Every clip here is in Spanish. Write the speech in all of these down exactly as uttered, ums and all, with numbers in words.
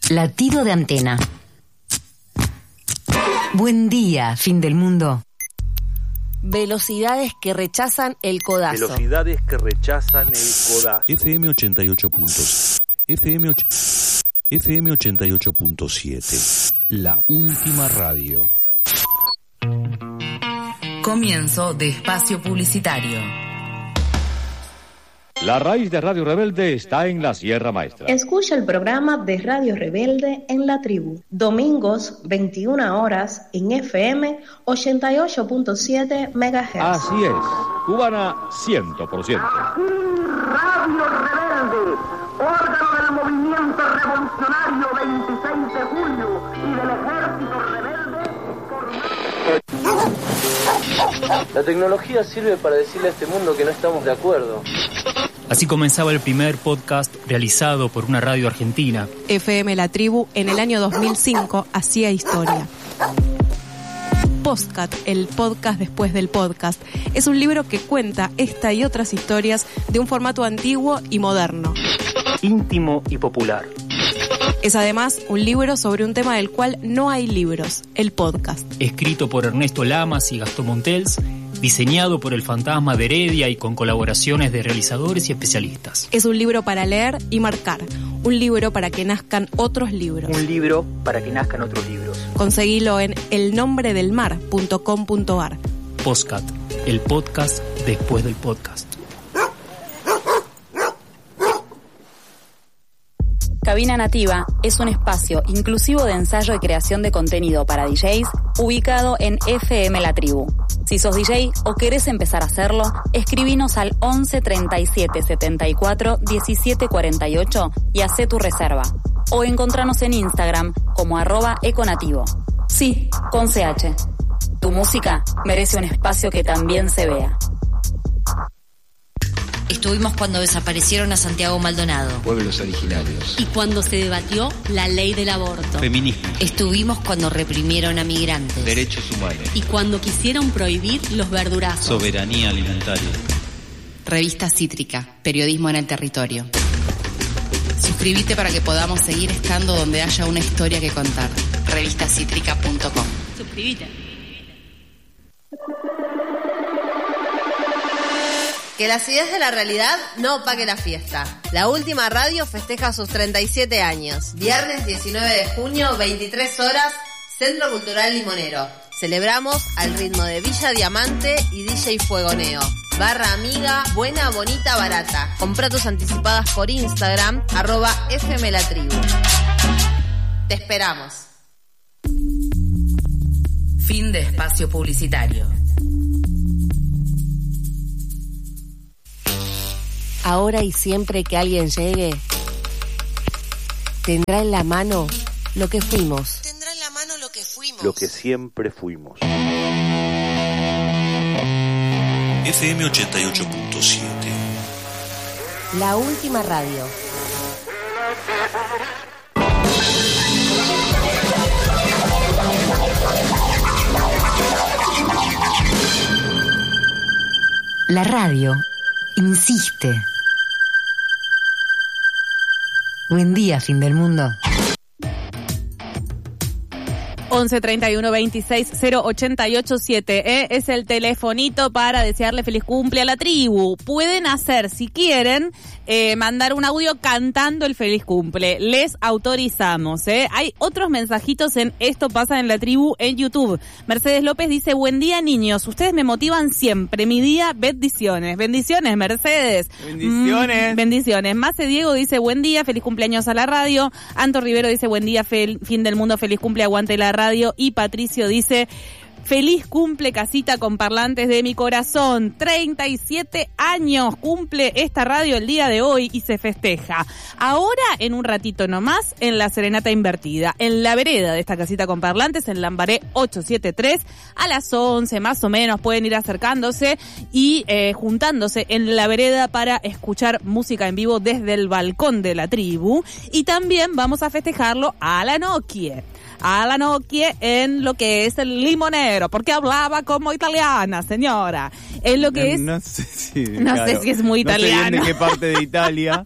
Latido de antena. Buen día, fin del mundo. Velocidades que rechazan el codazo. Velocidades que rechazan el codazo. F M ochenta y ocho puntos. F M, och... F M ochenta y ocho punto siete. La última radio. Comienzo de espacio publicitario. La raíz de Radio Rebelde está en la Sierra Maestra. Escucha el programa de Radio Rebelde en la tribu. Domingos, veintiuna horas, en F M ochenta y ocho punto siete megahertz. Así es, cubana cien por ciento. Aquí Radio Rebelde, órgano del movimiento revolucionario veintiséis de julio y del ejército rebelde. La tecnología sirve para decirle a este mundo que no estamos de acuerdo. Así comenzaba el primer podcast realizado por una radio argentina. F M La Tribu, en el año dos mil cinco, hacía historia. Postcat, el podcast después del podcast, es un libro que cuenta esta y otras historias de un formato antiguo y moderno. Íntimo y popular. Es además un libro sobre un tema del cual no hay libros, el podcast. Escrito por Ernesto Lamas y Gastón Montels, diseñado por el Fantasma de Heredia y con colaboraciones de realizadores y especialistas. Es un libro para leer y marcar, un libro para que nazcan otros libros. Un libro para que nazcan otros libros. Conseguilo en el nombre del mar punto com punto ar. Postcat, el podcast después del podcast. Cabina Nativa es un espacio inclusivo de ensayo y creación de contenido para D Js ubicado en F M La Tribu. Si sos D J o querés empezar a hacerlo, escribinos al once treinta y siete setenta y cuatro diecisiete cuarenta y ocho y hacé tu reserva. O encontranos en Instagram como arroba econativo. Sí, con C H. Tu música merece un espacio que también se vea. Estuvimos cuando desaparecieron a Santiago Maldonado. Pueblos originarios. Y cuando se debatió la ley del aborto. Feminismo. Estuvimos cuando reprimieron a migrantes. Derechos humanos. Y cuando quisieron prohibir los verdurazos. Soberanía alimentaria. Revista Cítrica, periodismo en el territorio. Suscríbete para que podamos seguir estando donde haya una historia que contar. revista cítrica punto com. Suscríbete. Que las ideas de la realidad no opaquen la fiesta. La última radio festeja sus treinta y siete años. Viernes diecinueve de junio, veintitrés horas, Centro Cultural Limonero. Celebramos al ritmo de Villa Diamante y D J Fuegoneo. Barra amiga, buena, bonita, barata. Comprá tus anticipadas por Instagram, arroba F M La Tribu. Te esperamos. Fin de espacio publicitario. Ahora y siempre que alguien llegue, tendrá en la mano lo que fuimos. Tendrá en la mano lo que fuimos. Lo que siempre fuimos. F M ochenta y ocho punto siete. La última radio. La radio insiste. Buen día, fin del mundo. once treinta y uno veintiséis cero ochenta y ocho siete, ¿eh? Es el telefonito para desearle feliz cumple a la tribu. Pueden hacer, si quieren, eh, mandar un audio cantando el feliz cumple. Les autorizamos, ¿eh? Hay otros mensajitos en Esto Pasa en la Tribu en YouTube. Mercedes López dice, buen día, niños. Ustedes me motivan siempre. Mi día, bendiciones. Bendiciones, Mercedes. Bendiciones. Mm, bendiciones. Mace Diego dice, buen día, feliz cumpleaños a la radio. Anto Rivero dice, buen día, fel- fin del mundo, feliz cumple, aguante la radio. Y Patricio dice, feliz cumple, casita con parlantes de mi corazón. treinta y siete años cumple esta radio el día de hoy y se festeja. Ahora, en un ratito nomás, en la serenata invertida, en la vereda de esta casita con parlantes, en Lambaré ochocientos setenta y tres, a las once más o menos pueden ir acercándose y eh, juntándose en la vereda para escuchar música en vivo desde el balcón de la tribu. Y también vamos a festejarlo a la Nokia. A la Nokia en lo que es el Limonero, porque hablaba como italiana, señora. En lo que es... No sé si... No claro, sé si es muy italiano. No sé bien de qué parte de Italia,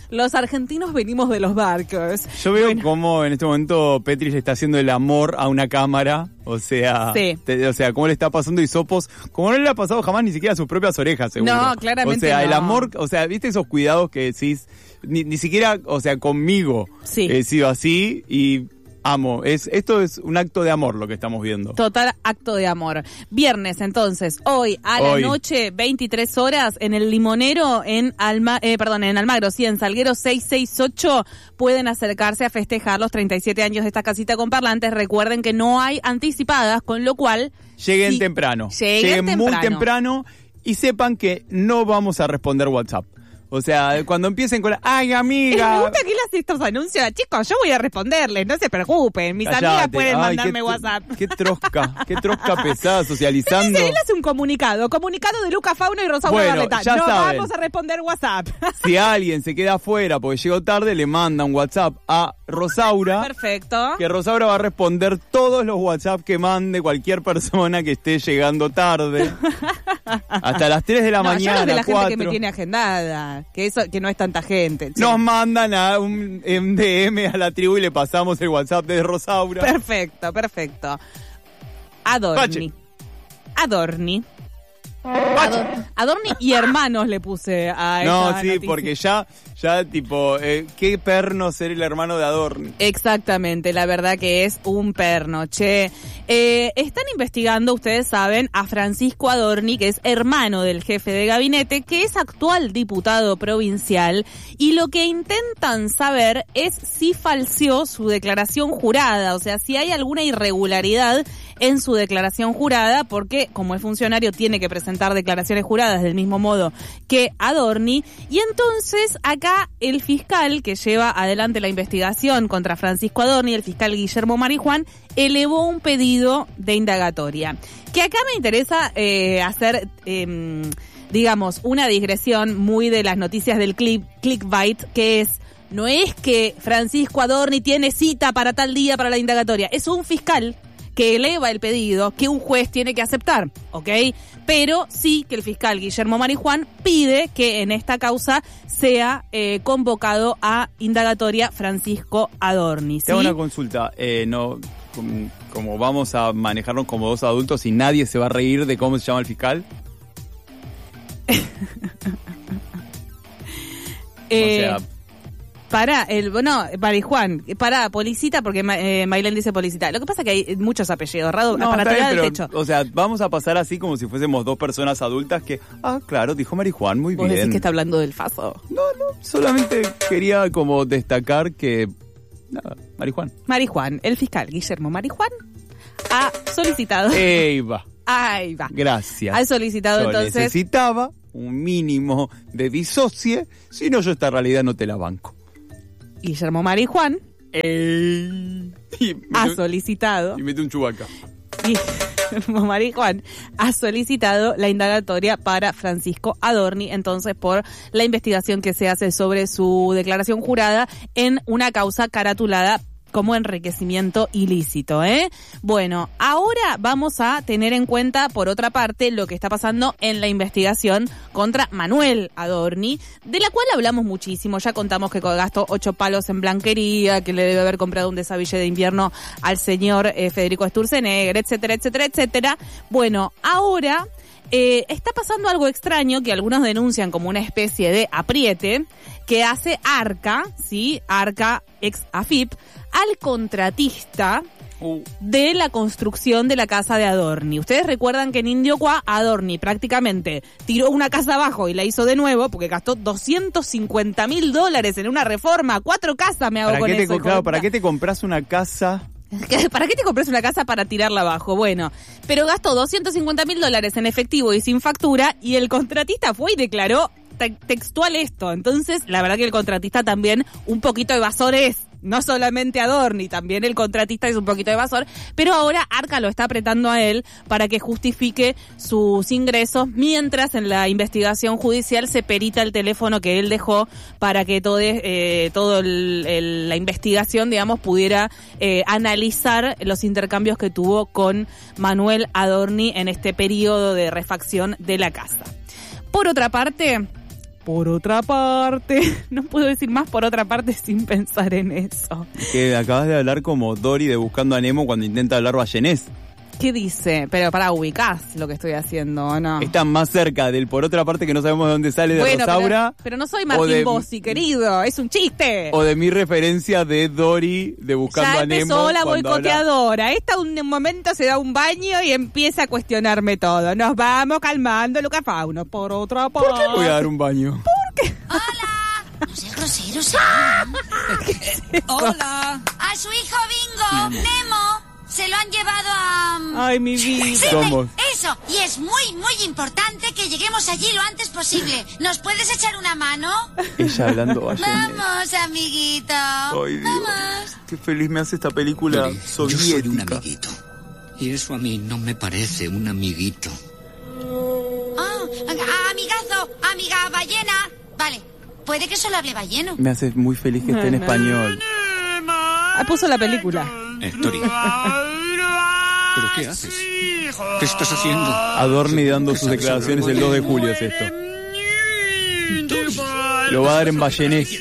Los argentinos venimos de los barcos. Yo veo Bueno. cómo en este momento Petri le está haciendo el amor a una cámara. O sea, Sí. te- o sea, cómo le está pasando hisopos, como no le ha pasado jamás ni siquiera a sus propias orejas, seguro. No, claramente O sea, el no. amor, o sea, viste esos cuidados que decís, ni, ni siquiera, o sea, conmigo Sí. he sido así y amo. Es, esto es un acto de amor lo que estamos viendo. Total acto de amor. Viernes, entonces, hoy a la Hoy. noche, veintitrés horas, en el Limonero, en Alma, eh, perdón, en Almagro, sí, en Salguero seiscientos sesenta y ocho, pueden acercarse a festejar los treinta y siete años de esta casita con parlantes. Recuerden que no hay anticipadas, con lo cual... Lleguen sí, temprano. Lleguen, muy temprano. temprano y sepan que no vamos a responder WhatsApp. O sea, cuando empiecen con la, ay, amiga. Me gusta que él hace estos anuncios. Chicos, yo voy a responderles, no se preocupen. Mis Callate. amigas pueden Ay, mandarme qué, WhatsApp. Qué trosca, qué trosca pesada socializando. Él hace un comunicado. Comunicado de Luca Fauno y Rosaura Bueno, Barleta. ya No saben. vamos a responder WhatsApp. Si alguien se queda afuera porque llegó tarde, le manda un WhatsApp a Rosaura. Perfecto. Que Rosaura va a responder todos los WhatsApp que mande cualquier persona que esté llegando tarde. Hasta las tres de la no, mañana, yo hablo de la cuatro. gente que me tiene agendada. Que eso, que no es tanta gente. che. Nos mandan a un M D M a la tribu y le pasamos el WhatsApp de Rosaura. Perfecto, perfecto. Adorni. Adorni. Ador- Adorni y hermanos le puse a No, esta sí, noticia. porque ya, ya tipo, eh, qué perno ser el hermano de Adorni. Exactamente, la verdad que es un perno, che. Eh, están investigando, ustedes saben, a Francisco Adorni, que es hermano del jefe de gabinete, que es actual diputado provincial, y lo que intentan saber es si falseó su declaración jurada, o sea, si hay alguna irregularidad en su declaración jurada, porque como es funcionario tiene que presentar declaraciones juradas del mismo modo que Adorni, y entonces acá el fiscal que lleva adelante la investigación contra Francisco Adorni, el fiscal Guillermo Marijuán, elevó un pedido de indagatoria. Que acá me interesa eh, hacer, eh, digamos, una digresión muy de las noticias del click, clickbait, que es, no es que Francisco Adorni tiene cita para tal día para la indagatoria, es un fiscal que eleva el pedido que un juez tiene que aceptar, ¿ok? Pero sí que el fiscal Guillermo Marijuán pide que en esta causa sea eh, convocado a indagatoria Francisco Adorni, ¿sí? Te hago una consulta. Eh, no, com- como vamos a manejarnos como dos adultos y nadie se va a reír de cómo se llama el fiscal. Eh, o sea, Para, el, no, Marijuán, para Policita, porque eh, Maylén dice Policita. Lo que pasa es que hay muchos apellidos, Rado, no, para está tirar bien, del pero, techo. o sea, vamos a pasar así como si fuésemos dos personas adultas que, ah, claro, dijo Marijuán, muy ¿Vos bien. decís que está hablando del Faso? No, no, solamente quería como destacar que, nada, Marijuán. Marijuán, el fiscal Guillermo Marijuán ha solicitado... Ey, va. Ahí va. Gracias. Ha solicitado Yo entonces... necesitaba un mínimo de disocie, si no yo esta realidad no te la banco. Guillermo Marijuán Ey. Y ha mete- solicitado... Y mete un chubaca. Guillermo Marijuán ha solicitado la indagatoria para Francisco Adorni, entonces por la investigación que se hace sobre su declaración jurada en una causa caratulada como enriquecimiento ilícito, ¿eh? Bueno, ahora vamos a tener en cuenta, por otra parte, lo que está pasando en la investigación contra Manuel Adorni, de la cual hablamos muchísimo. Ya contamos que gastó ocho palos en blanquería, que le debe haber comprado un desabille de invierno al señor eh, Federico Sturzenegger, etcétera, etcétera, etcétera. Bueno, ahora... Eh, está pasando algo extraño que algunos denuncian como una especie de apriete que hace Arca, ¿sí? Arca ex AFIP, al contratista Uh. de la construcción de la casa de Adorni. Ustedes recuerdan que en Indiocuá Adorni prácticamente tiró una casa abajo y la hizo de nuevo porque gastó doscientos cincuenta mil dólares en una reforma. Cuatro casas me hago ¿Para con qué te, eso. co- hijo claro, de ¿para puta. qué te compras una casa? ¿Para qué te compras una casa para tirarla abajo? Bueno, pero gastó doscientos cincuenta mil dólares en efectivo y sin factura y el contratista fue y declaró te- textual esto. Entonces, la verdad que el contratista también un poquito evasor es. No solamente Adorni, también el contratista es un poquito evasor, pero ahora Arca lo está apretando a él para que justifique sus ingresos, mientras en la investigación judicial se perita el teléfono que él dejó para que todo, eh, todo el, el, la investigación, digamos, pudiera eh, analizar los intercambios que tuvo con Manuel Adorni en este periodo de refacción de la casa. Por otra parte... por otra parte, no puedo decir más por otra parte sin pensar en eso. Que acabas de hablar como Dory de Buscando a Nemo cuando intenta hablar ballenés. ¿Qué dice? Pero para ubicás lo que estoy haciendo, ¿o no? Está más cerca del por otra parte que no sabemos de dónde sale de bueno, Rosaura. Pero, pero no soy Martín de, Bossi, querido, es un chiste. O de mi referencia de Dory de Buscando ya a Nemo. empezó la cuando boicoteadora. habla... Esta un momento se da un baño y empieza a cuestionarme todo. Nos vamos calmando, Lucas Fauno. Por otra parte. ¿Por qué voy a dar un baño? ¿Por qué? ¡Hola! No seas grosero, señor. Hola. A su hijo Bingo, Nemo. Se lo han llevado a... Ay, mi vida. Somos. Eso, y es muy, muy importante que lleguemos allí lo antes posible. ¿Nos puedes echar una mano? Ella hablando ballenés. Vamos, amiguito. Ay, Dios. Vamos. Qué feliz me hace esta película Dory, soviética. Yo soy un amiguito. Y eso a mí no me parece un amiguito. Ah, amigazo, amiga ballena. Vale, puede que solo hable balleno. Me hace muy feliz que esté en español. Ah, puso la película. Eh, Dory. ¿Pero qué haces? ¿Qué estás haciendo? Adorni dando sus declaraciones el dos de julio es esto. Lo va a dar en ballenés.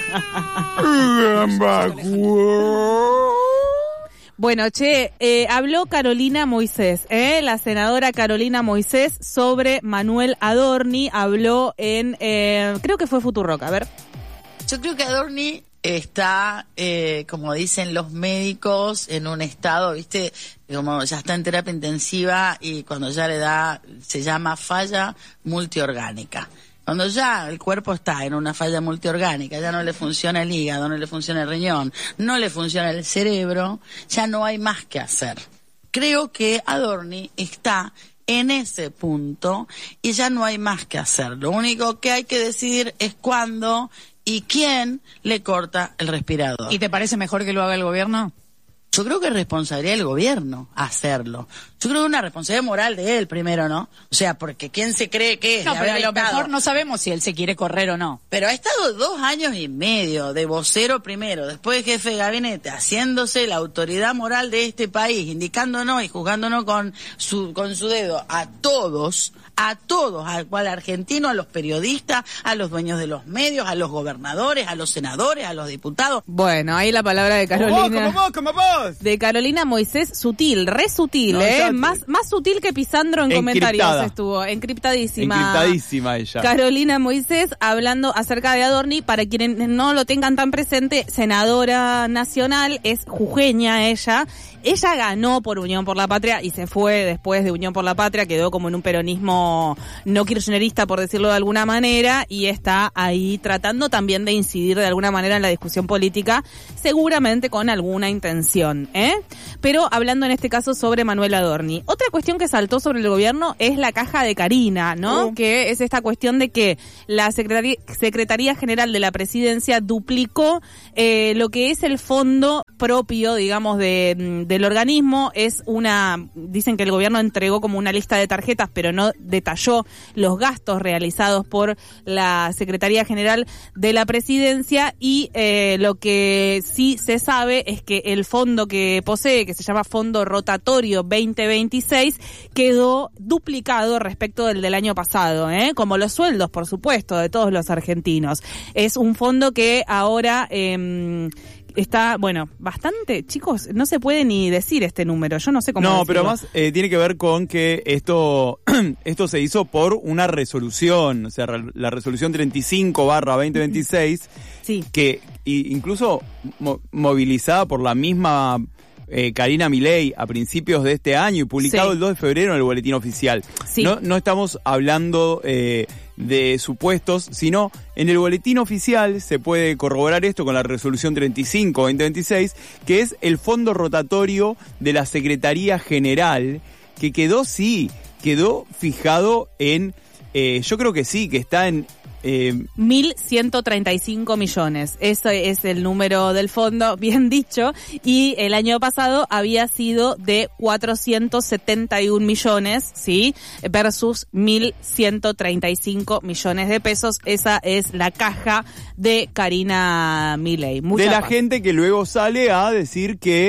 Bueno, che, eh, habló Carolina Moisés, ¿eh? La senadora Carolina Moisés sobre Manuel Adorni. Habló en, eh, creo que fue Futurock, a ver. Yo creo que Adorni está, eh, como dicen los médicos, en un estado, viste, como ya está en terapia intensiva y cuando ya le da, se llama falla multiorgánica. Cuando ya el cuerpo está en una falla multiorgánica, ya no le funciona el hígado, no le funciona el riñón, no le funciona el cerebro, ya no hay más que hacer. Creo que Adorni está en ese punto y ya no hay más que hacer. Lo único que hay que decidir es cuándo y quién le corta el respirador. ¿Y te parece mejor que lo haga el gobierno? Yo creo que es responsabilidad del gobierno hacerlo. Yo creo que es una responsabilidad moral de él primero, ¿no? O sea, porque ¿quién se cree que es? No, de pero a haber lo estado? mejor no sabemos si él se quiere correr o no. Pero ha estado dos años y medio de vocero primero, después de jefe de gabinete, haciéndose la autoridad moral de este país, indicándonos y juzgándonos con su, con su dedo a todos, a todos, al cual argentino, a los periodistas, a los dueños de los medios, a los gobernadores, a los senadores, a los diputados. Bueno, ahí la palabra de Carolina. Como vos, como vos. De Carolina Moisés, sutil, re sutil, no, ¿eh? Ya, Más, más sutil que Pisandro en comentarios estuvo, encriptadísima. Encriptadísima ella. Carolina Moisés hablando acerca de Adorni, para quienes no lo tengan tan presente, senadora nacional, es jujeña ella. Ella ganó por Unión por la Patria y se fue después de Unión por la Patria, quedó como en un peronismo no kirchnerista, por decirlo de alguna manera, y está ahí tratando también de incidir de alguna manera en la discusión política, seguramente con alguna intención, ¿eh? Pero hablando en este caso sobre Manuel Adorni. Otra cuestión que saltó sobre el gobierno es la caja de Karina, ¿no? Uh. Que es esta cuestión de que la Secretaría, Secretaría General de la Presidencia duplicó eh, lo que es el fondo propio, digamos, de del organismo. Es una, dicen que el gobierno entregó como una lista de tarjetas, pero no detalló los gastos realizados por la Secretaría General de la Presidencia, y eh, lo que sí se sabe es que el fondo que posee, que se llama Fondo Rotatorio veinte veintiséis, quedó duplicado respecto del del año pasado, ¿eh? Como los sueldos, por supuesto, de todos los argentinos. Es un fondo que ahora eh, está, bueno, bastante, chicos, no se puede ni decir este número, yo no sé cómo No, decirlo. pero además eh, tiene que ver con que esto esto se hizo por una resolución, o sea, la resolución treinta y cinco barra veinte veintiséis, sí. Que y, incluso mo- movilizada por la misma eh, Karina Milei a principios de este año y publicado Sí. el dos de febrero en el Boletín Oficial. Sí. No, no estamos hablando eh, de supuestos, sino en el Boletín Oficial se puede corroborar esto con la resolución treinta y cinco veinte veintiséis, que es el fondo rotatorio de la Secretaría General, que quedó, sí, quedó fijado en, eh, yo creo que sí, que está en Eh, mil ciento treinta y cinco millones. Eso es el número del fondo, bien dicho. Y el año pasado había sido de cuatrocientos setenta y un millones, ¿sí? Versus mil ciento treinta y cinco millones de pesos. Esa es la caja de Karina Milei. Mucha de la paz. gente que luego sale a decir que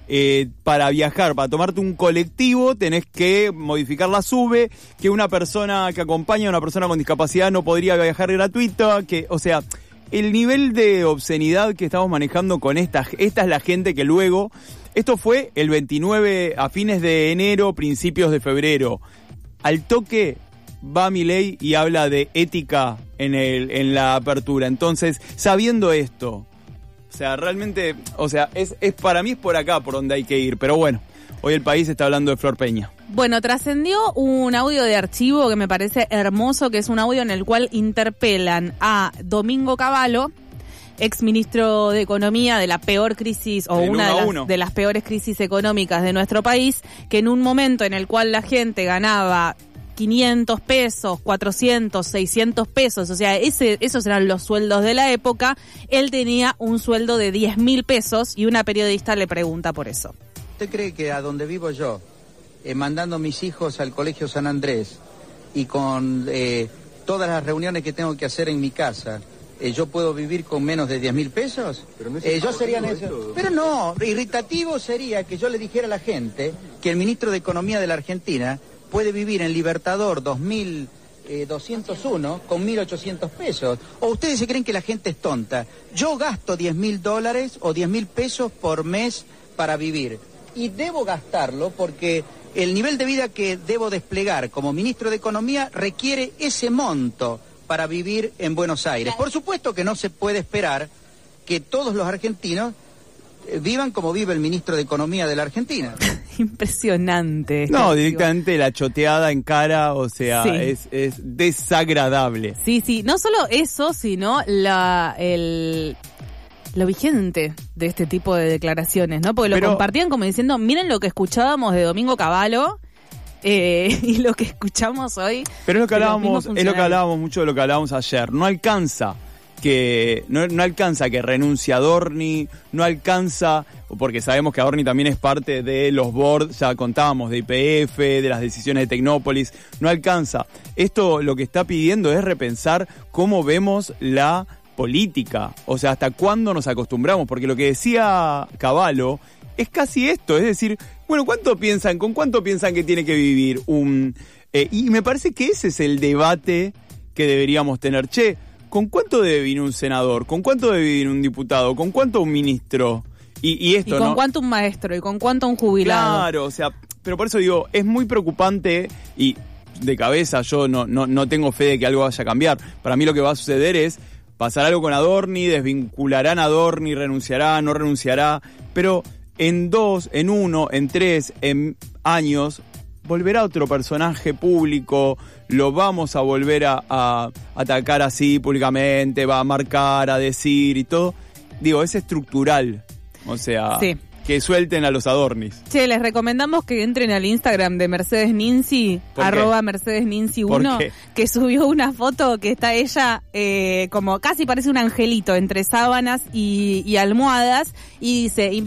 eh, para viajar, para tomarte un colectivo, tenés que modificar la SUBE, que una persona que acompaña a una persona con discapacidad no podría viajar gratuito, que, o sea, el nivel de obscenidad que estamos manejando con esta, esta es la gente que luego, esto fue el veintinueve, a fines de enero, principios de febrero, al toque va Milei y habla de ética en el en la apertura. Entonces, sabiendo esto, o sea, realmente, o sea, es, es para mí es por acá por donde hay que ir, pero bueno, hoy el país está hablando de Flor Peña. Bueno, trascendió un audio de archivo que me parece hermoso, que es un audio en el cual interpelan a Domingo Cavallo, ex ministro de Economía de la peor crisis o El una uno de a las, uno. de las peores crisis económicas de nuestro país, que en un momento en el cual la gente ganaba quinientos pesos, cuatrocientos, seiscientos pesos, o sea, ese, esos eran los sueldos de la época, él tenía un sueldo de diez mil pesos y una periodista le pregunta por eso. ¿Usted cree que a donde vivo yo, eh, mandando mis hijos al Colegio San Andrés y con eh, todas las reuniones que tengo que hacer en mi casa, eh, yo puedo vivir con menos de diez mil pesos? Pero, no es eh, yo sería neces- Pero no, irritativo sería que yo le dijera a la gente que el ministro de Economía de la Argentina puede vivir en Libertador dos mil doscientos uno con mil ochocientos pesos. ¿O ustedes se creen que la gente es tonta? Yo gasto diez mil dólares o diez mil pesos por mes para vivir. Y debo gastarlo porque el nivel de vida que debo desplegar como ministro de Economía requiere ese monto para vivir en Buenos Aires. Por supuesto que no se puede esperar que todos los argentinos eh, vivan como vive el ministro de Economía de la Argentina. Impresionante. No, directamente la choteada en cara, o sea, Sí. es, es desagradable. Sí, sí, no solo eso, sino la el lo vigente de este tipo de declaraciones, ¿no? Porque lo Pero- compartían como diciendo, miren lo que escuchábamos de Domingo Cavallo eh, y lo que escuchamos hoy. Pero es lo que de los hablábamos, mismos es lo que funcionarios. hablábamos mucho de lo que hablábamos ayer. No alcanza que no, no alcanza que renuncie a Adorni, no alcanza, porque sabemos que Adorni también es parte de los boards, ya contábamos, de Y P F, de las decisiones de Tecnópolis, no alcanza. Esto lo que está pidiendo es repensar cómo vemos la política, o sea, hasta cuándo nos acostumbramos, porque lo que decía Cavallo es casi esto, es decir, bueno, ¿cuánto piensan, con cuánto piensan que tiene que vivir un... Eh, y me parece que ese es el debate que deberíamos tener. Che, ¿con cuánto debe vivir un senador? ¿Con cuánto debe vivir un diputado? ¿Con cuánto un ministro? Y, y esto, ¿Y con ¿no? cuánto un maestro? ¿Y con cuánto un jubilado? Claro, o sea, pero por eso digo, es muy preocupante y de cabeza yo no, no, no tengo fe de que algo vaya a cambiar. Para mí lo que va a suceder es pasar algo con Adorni, desvincularán a Adorni, renunciará, no renunciará, pero en dos, en uno, en tres, en años volverá otro personaje público, lo vamos a volver a, a atacar así públicamente, va a marcar, a decir y todo. Digo, es estructural, o sea, Sí. que suelten a los Adornis. Che, les recomendamos que entren al Instagram de Mercedes Ninzi, ¿Por qué? arroba Mercedes Ninzi ¿Por uno, qué? que subió una foto que está ella eh, como casi parece un angelito entre sábanas y, y almohadas y dice...